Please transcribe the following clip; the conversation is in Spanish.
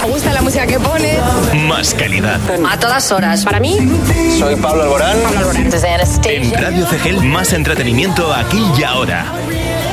gusta la música que pone. Más calidad. A todas horas. Para mí, soy Pablo Alborán. Desde Anastasia. En Radio CGL, más entretenimiento aquí y ahora.